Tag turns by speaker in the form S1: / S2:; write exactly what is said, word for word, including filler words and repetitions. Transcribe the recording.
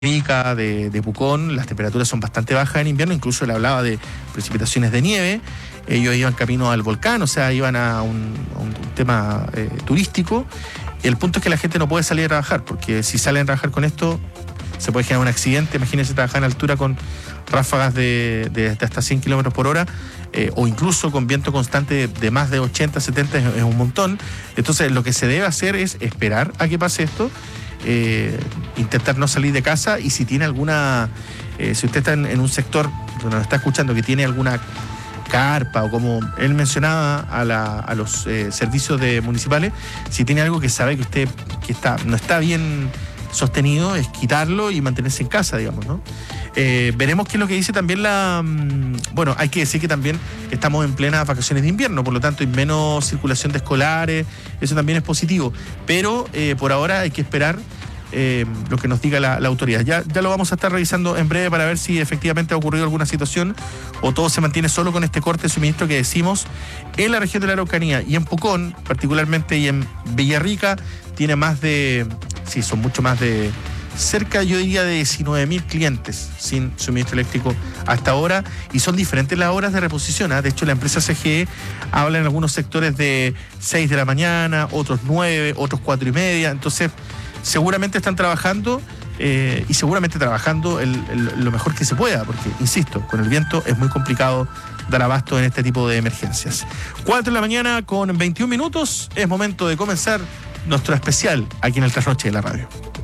S1: Rica, de, de Pucón, las temperaturas son bastante bajas en invierno, incluso le hablaba de precipitaciones de nieve. Ellos iban camino al volcán, o sea, iban a un, a un tema eh, turístico. El punto es que la gente no puede salir a trabajar, porque si salen a trabajar con esto, se puede generar un accidente. Imagínense trabajar en altura con ráfagas de, de, de hasta cien kilómetros por hora, eh, o incluso con viento constante de, de más de ochenta, setenta, es, es un montón. Entonces, lo que se debe hacer es esperar a que pase esto. Eh, intentar no salir de casa, y si tiene alguna, eh, si usted está en, en un sector donde nos está escuchando que tiene alguna carpa, o como él mencionaba a, la, a los eh, servicios de municipales, si tiene algo que sabe que usted que está, no está bien sostenido, es quitarlo y mantenerse en casa, digamos, ¿no? Eh, veremos qué es lo que dice también la... Bueno, hay que decir que también estamos en plenas vacaciones de invierno, por lo tanto hay menos circulación de escolares, eso también es positivo, pero eh, por ahora hay que esperar eh, lo que nos diga la, la autoridad. Ya, ya lo vamos a estar revisando en breve para ver si efectivamente ha ocurrido alguna situación o todo se mantiene solo con este corte de suministro que decimos en la región de la Araucanía y en Pucón, particularmente, y en Villarrica, tiene más de... Sí, son mucho más de... cerca, yo diría, de diecinueve mil clientes sin suministro eléctrico hasta ahora, y son diferentes las horas de reposición, ¿eh? De hecho, la empresa C G E habla en algunos sectores de seis de la mañana, otros nueve, otros cuatro y media. Entonces, seguramente están trabajando eh, y seguramente trabajando el, el, lo mejor que se pueda, porque, insisto, con el viento es muy complicado dar abasto en este tipo de emergencias. cuatro de la mañana con veintiún minutos, es momento de comenzar nuestro especial aquí en el Trasnoche de la Radio.